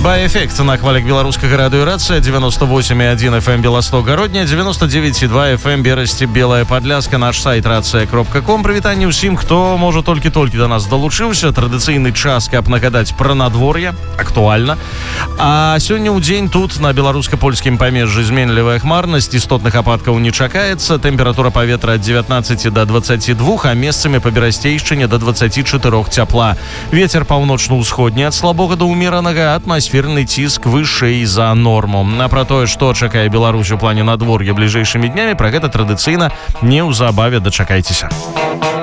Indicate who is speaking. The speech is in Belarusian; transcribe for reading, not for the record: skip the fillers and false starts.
Speaker 1: Бай-эфект на хвалях беларускага радыёрацыя 98,1 FM Белосток-Гародня, 99,2 FM Берасці, Белая Падляска, наш сайт рацыя.ком. Прывітанне ўсім, хто можа толькі-толькі да нас далучыўся. Традыцыйны час, каб нагадаць пра надвор'е, актуальна. А сёння ў дзень тут на беларуска-польскім памежжы зменлівая хмарнасць, істотных ападкаў не чакаецца. Тэмпература паветра ад 19 до 22, а месцамі па Берасцейшчыне до 24 цяпла. Вецер паўночна-ўсходні ад слабога да ўмеранага, атмасферны ціск вышэй за норму. А пра тое, што чакае Беларусь у плане надвор'я бліжэйшымі днямі, пра гэта традыцыйна неўзабаве дачакайцеся.